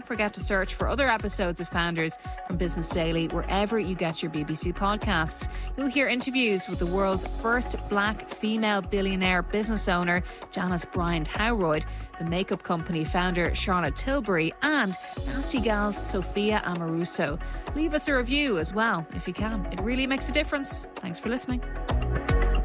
don't forget to search for other episodes of Founders from Business Daily wherever you get your BBC podcasts. You'll hear interviews with the world's first black female billionaire business owner, Janice Bryant Howroyd, the makeup company founder, Charlotte Tilbury, and Nasty Gal's Sophia Amoruso. Leave us a review as well if you can. It really makes a difference. Thanks for listening.